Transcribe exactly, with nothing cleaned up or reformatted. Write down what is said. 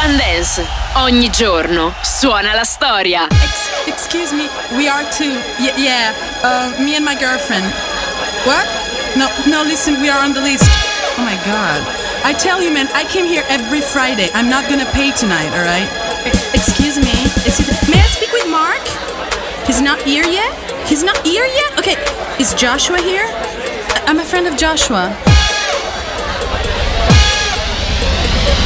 Dance. Ogni giorno suona la storia. Ex- excuse me, we are two. Y- yeah, uh, me and my girlfriend. What? No, no, listen, we are on the list. Oh my god. I tell you, man, I came here every Friday. I'm not gonna pay tonight, alright? E- excuse me, is it... May I speak with Mark? He's not here yet? He's not here yet? Okay, is Joshua here? I- I'm a friend of Joshua.